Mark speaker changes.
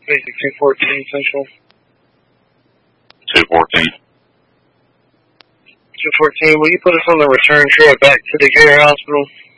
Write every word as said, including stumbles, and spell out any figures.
Speaker 1: Basic two fourteen Central.
Speaker 2: two fourteen.
Speaker 1: two fourteen, will you put us on the return trip back to the Decatur Hospital?